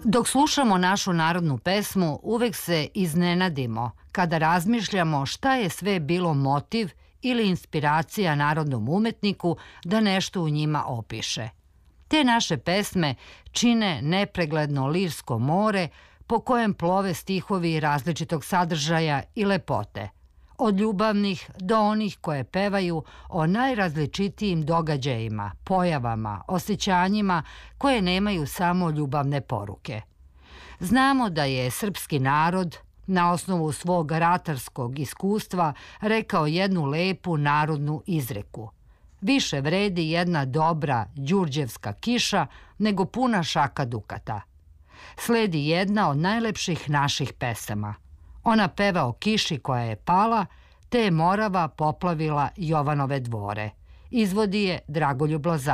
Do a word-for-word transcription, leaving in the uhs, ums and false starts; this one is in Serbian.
Dok slušamo našu narodnu pesmu, uvek se iznenadimo kada razmišljamo šta je sve bilo motiv ili inspiracija narodnom umetniku da nešto u njima opiše. Te naše pesme čine nepregledno lirsko more po kojem plove stihovi različitog sadržaja i lepote, od ljubavnih do onih koje pevaju o najrazličitijim događajima, pojavama, osjećanjima koje nemaju samo ljubavne poruke. Znamo da je srpski narod na osnovu svog ratarskog iskustva rekao jednu lepu narodnu izreku: više vredi jedna dobra đurđevska kiša nego puna šaka dukata. Sledi jedna od najlepših naših pesama. Ona peva o kiši koja je pala, te je Morava poplavila Jovanove dvore. Izvodi je Dragoljub Lazarević.